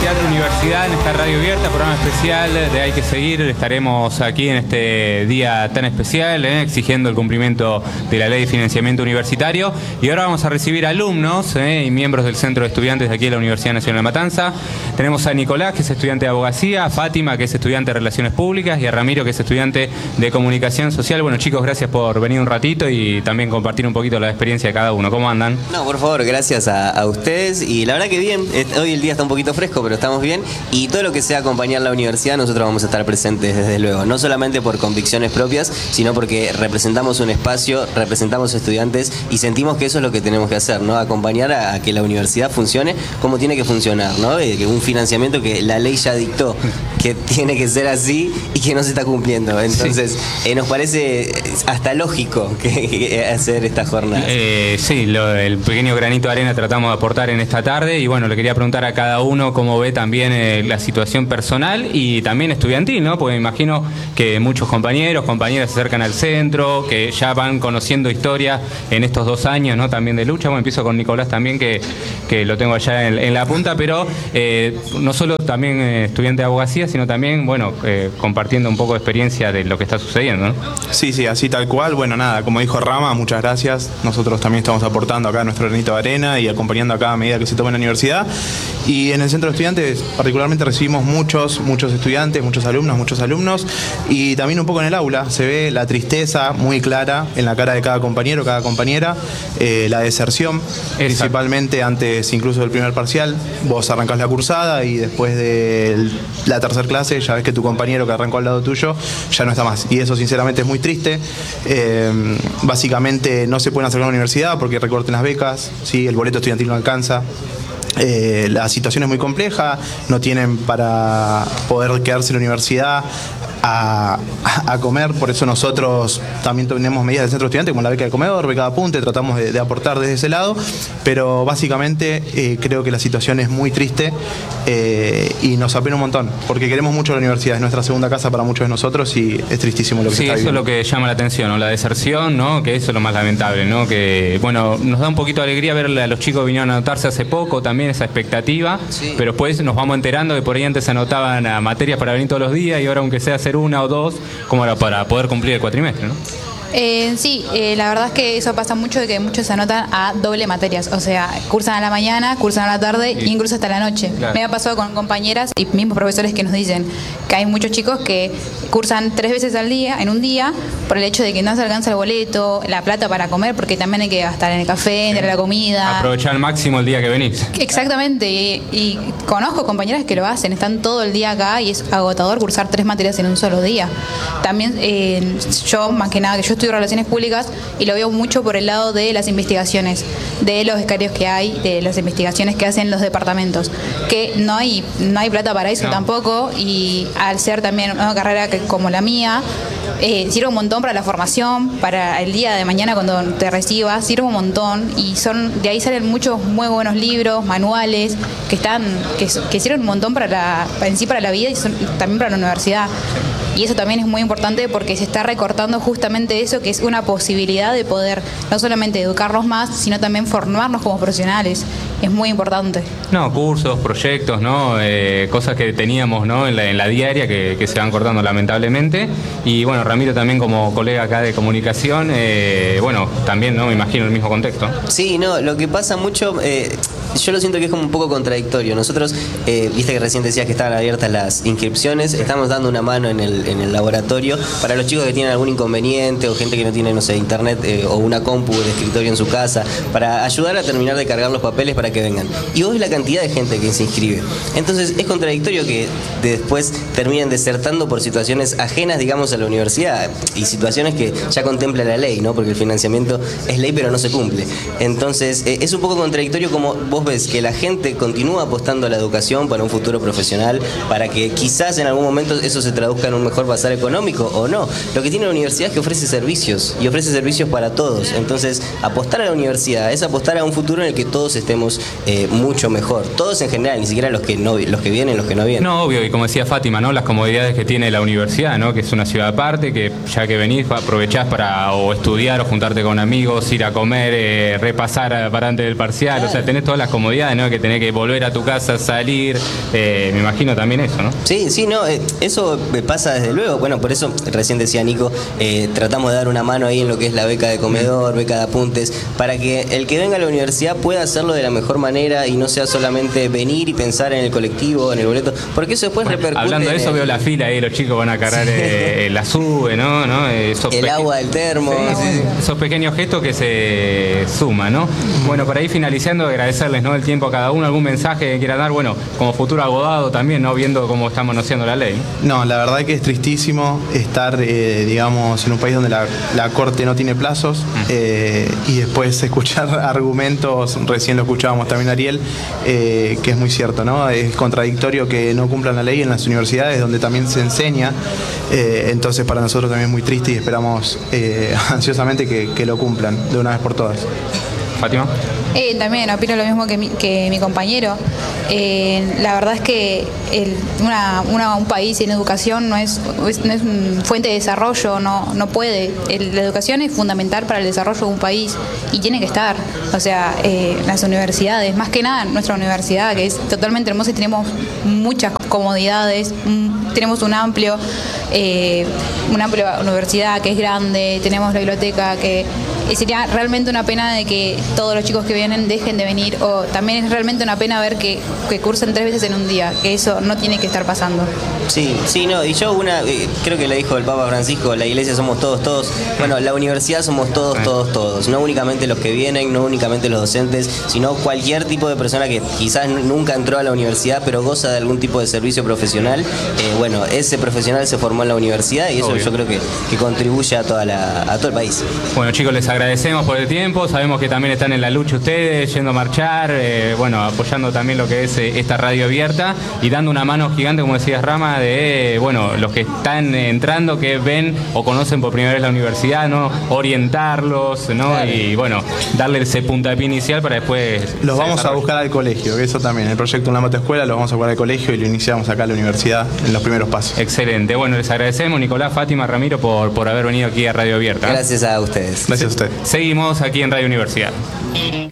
Teatro Universidad en esta radio abierta, programa especial de Hay que Seguir. Estaremos aquí en este día tan especial, exigiendo el cumplimiento de la Ley de Financiamiento Universitario. Y ahora vamos a recibir alumnos y miembros del Centro de Estudiantes de aquí de la Universidad Nacional de Matanza. Tenemos a Nicolás, que es estudiante de abogacía, a Fátima, que es estudiante de Relaciones Públicas, y a Ramiro, que es estudiante de Comunicación Social. Bueno, chicos, gracias por venir un ratito y también compartir un poquito la experiencia de cada uno. ¿Cómo andan? No, por favor, gracias a ustedes. Y la verdad que bien, hoy el día está un poquito fresco, pero estamos bien. Y todo lo que sea acompañar la universidad, nosotros vamos a estar presentes desde luego. No solamente por convicciones propias, sino porque representamos un espacio, representamos estudiantes y sentimos que eso es lo que tenemos que hacer, ¿no? Acompañar a que la universidad funcione como tiene que funcionar, ¿no? Que un financiamiento que la ley ya dictó que tiene que ser así y que no se está cumpliendo. Entonces, nos parece hasta lógico que hacer esta jornada. Sí, el pequeño granito de arena tratamos de aportar en esta tarde. Y bueno, le quería preguntar a cada uno cómo ve también la situación personal y también estudiantil, ¿no? Porque me imagino que muchos compañeros, compañeras se acercan al centro, que ya van conociendo historia en estos 2 años, ¿no? También de lucha. Bueno, empiezo con Nicolás también, que lo tengo allá en la punta, pero no solo también estudiante de abogacía, sino también, bueno, compartiendo un poco de experiencia de lo que está sucediendo, ¿no? Sí, así tal cual. Bueno, nada, como dijo Rama, muchas gracias. Nosotros también estamos aportando acá nuestro granito de arena y acompañando a cada medida que se toma en la universidad. Y en el centro de estudiantes particularmente recibimos muchos estudiantes, muchos alumnos, y también un poco en el aula se ve la tristeza muy clara en la cara de cada compañero, cada compañera, la deserción. Exacto. Principalmente antes incluso del primer parcial. Vos arrancás la cursada y después de la tercera clase ya ves que tu compañero que arrancó al lado tuyo ya no está más, y eso sinceramente es muy triste. Básicamente no se pueden acercar a la universidad porque recorten las becas, ¿sí? El boleto estudiantil no alcanza. La situación es muy compleja, no tienen para poder quedarse en la universidad a comer. Por eso nosotros también tenemos medidas del centro estudiante como la beca de comedor, beca de apunte, tratamos de aportar desde ese lado, pero básicamente creo que la situación es muy triste y nos apena un montón, porque queremos mucho la universidad, es nuestra segunda casa para muchos de nosotros y es tristísimo lo que se está viviendo. Sí, eso es lo que llama la atención, ¿no? La deserción, ¿no? Que eso es lo más lamentable, ¿no? Que, bueno, nos da un poquito de alegría ver a los chicos que vinieron a anotarse hace poco, también esa expectativa, sí. Pero después nos vamos enterando que por ahí antes se anotaban a materias para venir todos los días y ahora aunque sea hacer 1 o 2, como era para poder cumplir el cuatrimestre, ¿no? La verdad es que eso pasa mucho, de que muchos se anotan a doble materias, o sea, cursan a la mañana, cursan a la tarde e incluso hasta la noche. Claro. Me ha pasado con compañeras y mismos profesores que nos dicen que hay muchos chicos que cursan 3 veces al día, en un día, por el hecho de que no se alcanza el boleto, la plata para comer, porque también hay que gastar en el café, en la comida. Aprovechar al máximo el día que venís. Exactamente, y conozco compañeras que lo hacen, están todo el día acá y es agotador cursar 3 materias en un solo día. También yo, más que nada, que yo estudio Relaciones Públicas y lo veo mucho por el lado de las investigaciones, de los becarios que hay, de las investigaciones que hacen los departamentos, que no hay plata para eso tampoco, y al ser también una carrera como la mía, sirve un montón para la formación, para el día de mañana cuando te recibas, sirve un montón, y de ahí salen muchos muy buenos libros, manuales, que sirven un montón para la vida y también para la universidad. Y eso también es muy importante porque se está recortando justamente eso, que es una posibilidad de poder no solamente educarnos más, sino también formarnos como profesionales. Es muy importante. No, cursos, proyectos, ¿no? Cosas que teníamos, ¿no? en la diaria que se van cortando lamentablemente. Y bueno, Ramiro también como colega acá de comunicación, bueno, también, ¿no? Me imagino el mismo contexto. Sí, no, lo que pasa mucho, yo lo siento que es como un poco contradictorio. Nosotros, viste que recién decías que estaban abiertas las inscripciones, estamos dando una mano en el laboratorio para los chicos que tienen algún inconveniente o gente que no tiene, no sé, internet o una compu de escritorio en su casa, para ayudar a terminar de cargar los papeles para que vengan. Y vos ves la cantidad de gente que se inscribe. Entonces es contradictorio que después terminen desertando por situaciones ajenas, digamos, a la universidad, y situaciones que ya contempla la ley, ¿no? Porque el financiamiento es ley pero no se cumple. Entonces es un poco contradictorio como vos ves que la gente continúa apostando a la educación para un futuro profesional, para que quizás en algún momento eso se traduzca en un mejor pasar económico o no. Lo que tiene la universidad es que ofrece servicios y ofrece servicios para todos. Entonces, apostar a la universidad es apostar a un futuro en el que todos estemos mucho mejor. Todos en general, ni siquiera los que vienen, los que no vienen. No, obvio, y como decía Fátima, ¿no? Las comodidades que tiene la universidad, ¿no? Que es una ciudad aparte, que ya que venís aprovechás para o estudiar o juntarte con amigos, ir a comer, repasar para antes del parcial, claro. O sea, tenés todas las comodidades, ¿no? Que tenés que volver a tu casa, salir, me imagino también eso, ¿no? Sí, no, eso pasa desde luego. Bueno, por eso recién decía Nico, tratamos de dar una mano ahí en lo que es la beca de comedor, beca de apuntes, para que el que venga a la universidad pueda hacerlo de la mejor manera y no sea solamente venir y pensar en el colectivo, en el boleto, porque eso después repercute. Hablando de eso, veo la fila ahí, los chicos van a cargar la sube, ¿no? El agua del termo. Sí. Esos pequeños gestos que se suman, ¿no? Bueno, para ir finalizando, agradecerles, ¿no? El tiempo a cada uno, algún mensaje que quieran dar, bueno, como futuro abogado también, ¿no? Viendo cómo está manoseando la ley. No, la verdad que es tristísimo estar, digamos, en un país donde la Corte no tiene plazos y después escuchar argumentos, recién lo escuchábamos también Ariel, que es muy cierto, ¿no? Es contradictorio que no cumplan la ley en las universidades donde también se enseña, entonces para nosotros también es muy triste y esperamos ansiosamente que lo cumplan de una vez por todas. Fátima. También opino lo mismo que mi compañero. La verdad es que un país sin educación no es fuente de desarrollo, no puede. La educación es fundamental para el desarrollo de un país y tiene que estar. O sea, las universidades, más que nada nuestra universidad, que es totalmente hermosa y tenemos muchas comodidades, tenemos una amplia universidad que es grande, tenemos la biblioteca que sería realmente una pena de que todos los chicos que vienen dejen de venir, o también es realmente una pena ver que cursen 3 veces en un día, que eso no tiene que estar pasando. Sí, no, y yo creo que lo dijo el Papa Francisco, la iglesia somos todos, bueno, la universidad somos todos, no únicamente los que vienen, no únicamente los docentes, sino cualquier tipo de persona que quizás nunca entró a la universidad, pero goza de algún tipo de servicio profesional, bueno, ese profesional se formó en la universidad y eso obvio. Yo creo que contribuye a todo el país. Bueno, chicos, les agradecemos por el tiempo, sabemos que también están en la lucha ustedes, yendo a marchar, bueno, apoyando también lo que es esta radio abierta y dando una mano gigante, como decías Rama, de, bueno, los que están entrando, que ven o conocen por primera vez la universidad, ¿no? Orientarlos, ¿no? Claro. Y bueno, darle ese puntapié inicial para después... Los vamos a buscar al colegio, que eso también, el proyecto Una Moto Escuela lo vamos a buscar al colegio y lo iniciamos acá en la universidad en los primeros pasos. Excelente, bueno, les agradecemos, Nicolás, Fátima, Ramiro, por haber venido aquí a Radio Abierta. Gracias a ustedes. Gracias a ustedes. Seguimos aquí en Radio Universidad.